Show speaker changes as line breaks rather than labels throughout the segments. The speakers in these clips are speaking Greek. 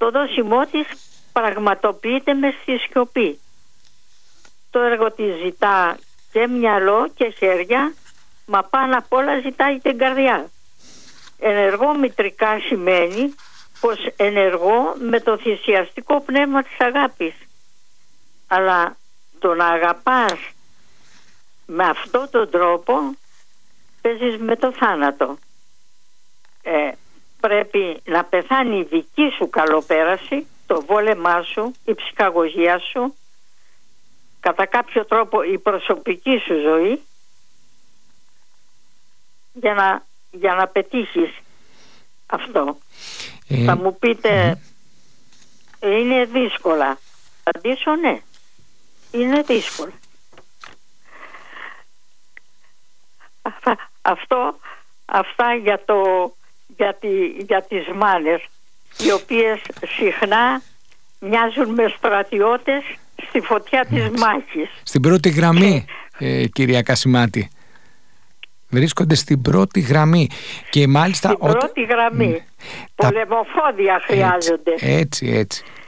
Το δώσιμό της πραγματοποιείται μες στη σιωπή. Το έργο της ζητά και μυαλό και χέρια, μα πάνω απ' όλα ζητάει την καρδιά. Ενεργό μητρικά σημαίνει πως ενεργώ με το θυσιαστικό πνεύμα της αγάπης. Αλλά το να αγαπάς με αυτόν τον τρόπο παίζεις με το θάνατο. Πρέπει να πεθάνει η δική σου καλοπέραση, το βόλεμά σου, η ψυχαγωγία σου, κατά κάποιο τρόπο η προσωπική σου ζωή, για να πετύχεις αυτό. Θα μου πείτε είναι δύσκολα. Θα αντίσω ναι, είναι δύσκολα. Αυτά για τις μάνες, οι οποίες συχνά μοιάζουν με στρατιώτες στη φωτιά της μάχης.
Στην πρώτη γραμμή, κυρία Κασιμάτη. Βρίσκονται στην πρώτη γραμμή. Και μάλιστα
στην πρώτη γραμμή. Πολεμοφόδια χρειάζονται.
Έτσι.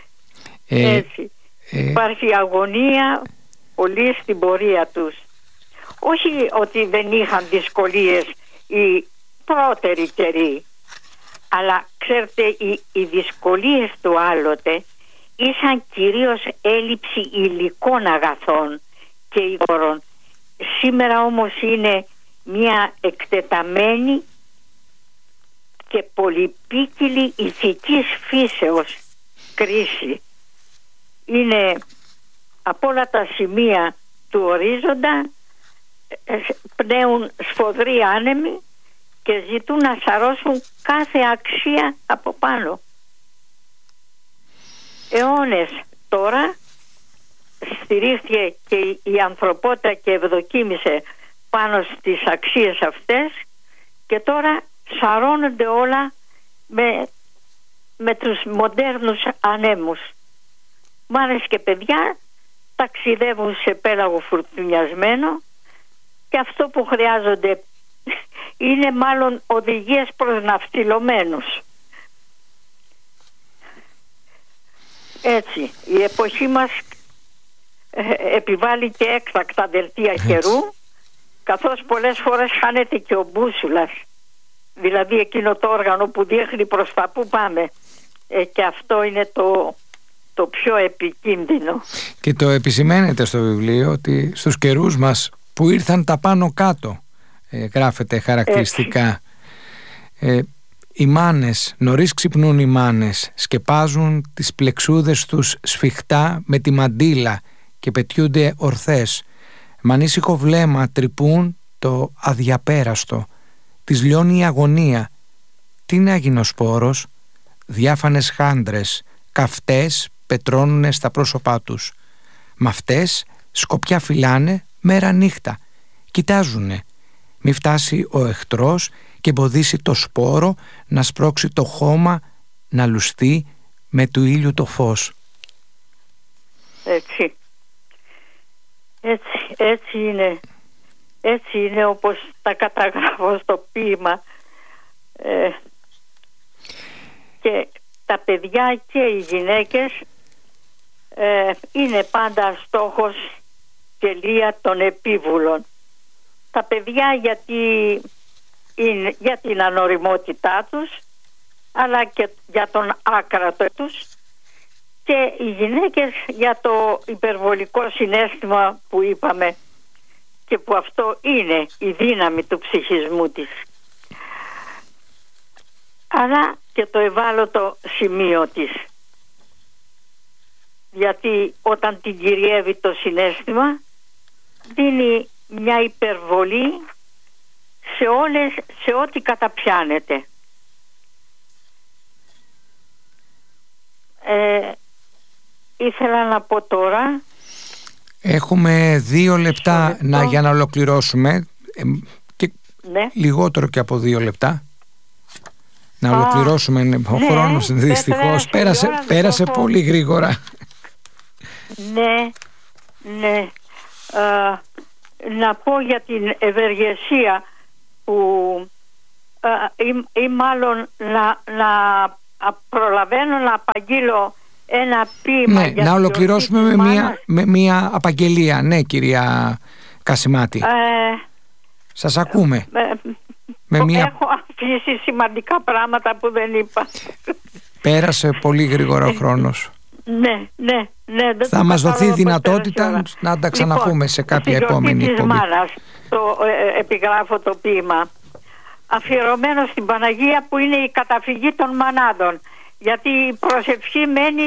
Υπάρχει αγωνία πολύ στην πορεία τους. Όχι ότι δεν είχαν δυσκολίες οι πρώτεροι καιροί, αλλά ξέρετε οι δυσκολίες του άλλοτε ήσαν κυρίως έλλειψη υλικών αγαθών και υγρών. Σήμερα όμως είναι μια εκτεταμένη και πολυπίκυλη ηθικής φύσεως κρίση. Είναι από όλα τα σημεία του ορίζοντα πνέουν σφοδροί άνεμοι και ζητούν να σαρώσουν κάθε αξία από πάνω. Αιώνες τώρα στηρίχθηκε και η ανθρωπότητα και ευδοκίμησε πάνω στις αξίες αυτές και τώρα σαρώνονται όλα με τους μοντέρνους ανέμους. Μάνες και παιδιά ταξιδεύουν σε πέλαγο φουρτουνιασμένο και αυτό που χρειάζονται είναι μάλλον οδηγίες προς ναυτιλωμένους. Έτσι, η εποχή μας επιβάλλει και έκτακτα δελτία καιρού, καθώς πολλές φορές χάνεται και ο μπούσουλας, δηλαδή εκείνο το όργανο που δείχνει προς τα που πάμε, και αυτό είναι το πιο επικίνδυνο. Και
το επισημαίνεται στο βιβλίο ότι στους καιρούς μας που ήρθαν τα πάνω κάτω, γράφεται χαρακτηριστικά, οι μάνες, νωρίς ξυπνούν οι μάνες, σκεπάζουν τις πλεξούδες τους σφιχτά με τη μαντήλα και πετιούνται ορθές, με ανήσυχο βλέμμα τρυπούν το αδιαπέραστο, τις λιώνει η αγωνία. Τι είναι αγινοσπόρος? Διάφανες χάντρες, καυτές πετρώνουνε στα πρόσωπά τους. Μ' αυτές σκοπιά φυλάνε μέρα νύχτα, κοιτάζουνε μη φτάσει ο εχθρός και εμποδίσει το σπόρο να σπρώξει το χώμα να λουστεί με του ήλιου το φως.
Έτσι είναι. Έτσι είναι όπως τα καταγράφω στο ποίημα. Και τα παιδιά και οι γυναίκες είναι πάντα στόχος και λία των επίβουλων. Τα παιδιά για την ανοριμότητά τους, αλλά και για τον άκρατο τους, και οι γυναίκες για το υπερβολικό συναίσθημα που είπαμε και που αυτό είναι η δύναμη του ψυχισμού της, αλλά και το ευάλωτο σημείο της, γιατί όταν την κυριεύει το συναίσθημα δίνει μια υπερβολή σε ό,τι καταπιάνεται. Ήθελα να πω τώρα,
έχουμε 2 λεπτά για να ολοκληρώσουμε, και λιγότερο και από 2 λεπτά να ολοκληρώσουμε. Ο χρόνος δυστυχώς πέρασε πολύ γρήγορα.
Ναι. Να πω για την ευεργεσία που ή μάλλον να προλαβαίνω να απαγγείλω ένα ποίημα.
Ναι, να ολοκληρώσουμε με μία απαγγελία. Ναι, κυρία Κασιμάτη. Σας ακούμε.
Έχω αφήσει σημαντικά πράγματα που δεν είπα.
Πέρασε πολύ γρήγορα ο χρόνος.
Ναι.
Θα μας δοθεί δυνατότητα να τα ξαναπούμε σε κάποια επόμενη εκπομπή.
Μάνας, το επιγράφω το ποίημα, αφιερωμένο στην Παναγία, που είναι η καταφυγή των μανάδων, γιατί η προσευχή μένει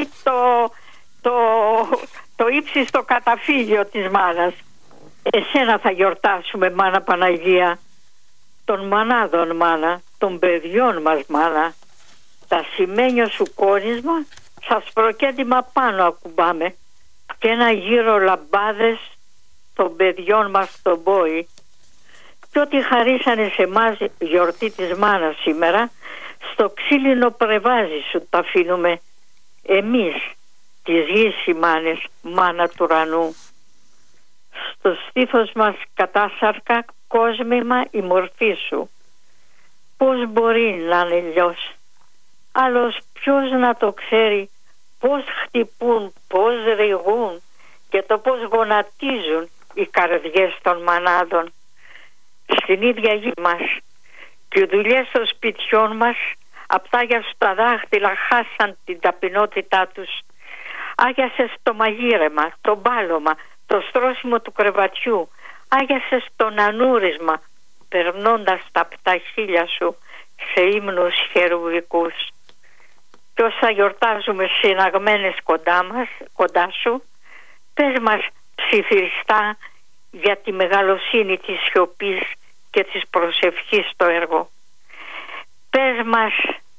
το ύψιστο καταφύγιο της μάνας. Εσένα θα γιορτάσουμε, μάνα Παναγία, των μανάδων μάνα, των παιδιών μας μάνα. Τα σημαίνιο σου κόρνισμα σας προκέντημα πάνω ακουμπάμε, και ένα γύρο λαμπάδες των παιδιών μας στον πόη. Και ό,τι χαρίσανε σε εμάς γιορτή της μάνας σήμερα, στο ξύλινο πρεβάζι σου τα αφήνουμε εμείς, της γης οι μάνες, μάνα του ουρανού. Στο στήθος μας κατάσαρκα κόσμημα η μορφή σου. Πώς μπορεί να είναι λιώς, άλλος ποιος να το ξέρει, πώς χτυπούν, πώς ρηγούν και το πώς γονατίζουν οι καρδιές των μανάδων στην ίδια γη μας. Και οι δουλειές των σπιτιών μας, απτάγια στα δάχτυλα, χάσαν την ταπεινότητά τους. Άγιασες το μαγείρεμα, το μπάλωμα, το στρώσιμο του κρεβατιού. Άγιασες το νανούρισμα, περνώντας τα πταχίλια σου σε ύμνους χερουβικούς. Και όσα γιορτάζουμε συναγμένες κοντά σου, πες μας ψιθυριστά για τη μεγαλοσύνη της σιωπής και της προσευχής στο έργο. Πες μας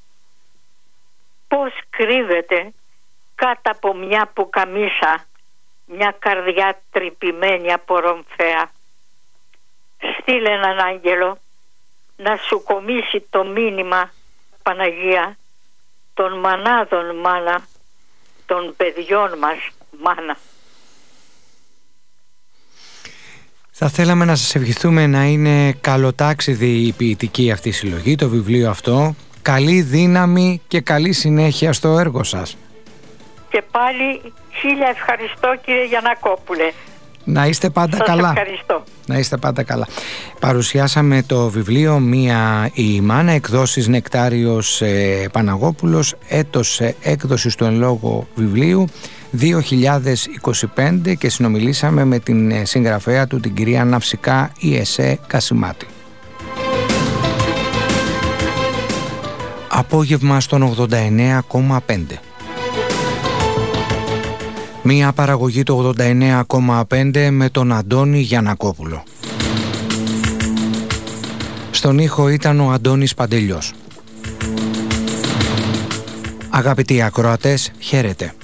πώς κρύβεται κάτω από μια πουκαμίσα μια καρδιά τρυπημένη από ρομφαία. Στείλε έναν άγγελο να σου κομίσει το μήνυμα, Παναγία, των μανάδων μάνα, των παιδιών μας μάνα.
Θα θέλαμε να σας ευχηθούμε να είναι καλοτάξιδη η ποιητική αυτή συλλογή, το βιβλίο αυτό. Καλή δύναμη και καλή συνέχεια στο έργο σας.
Και πάλι 1000 ευχαριστώ, κύριε Γιαννακόπουλε.
Να είστε πάντα
σας
καλά.
Ευχαριστώ.
Να είστε πάντα καλά. Παρουσιάσαμε το βιβλίο «Μία η μάνα», εκδόσεις Νεκτάριος Παναγόπουλος, έτος έκδοσης του εν λόγω βιβλίου 2025, και συνομιλήσαμε με την συγγραφέα του, την κυρία Ναυσικά Ιεσέ Κασιμάτη. Απόγευμα στον 89,5. Μία παραγωγή του 89,5 με τον Αντώνη Γιαννακόπουλο. Στον ήχο ήταν ο Αντώνης Παντελιός. Αγαπητοί ακροατές, χαίρετε.